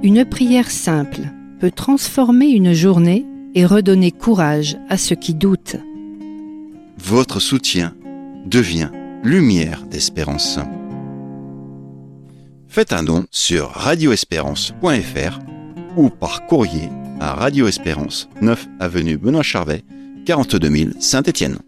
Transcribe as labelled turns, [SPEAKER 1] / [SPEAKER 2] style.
[SPEAKER 1] Une prière simple peut transformer une journée et redonner courage à ceux qui doutent.
[SPEAKER 2] Votre soutien devient lumière d'espérance. Faites un don sur radioespérance.fr ou par courrier à Radio Espérance, 9 avenue Benoît Charvet, 42 000 Saint-Étienne.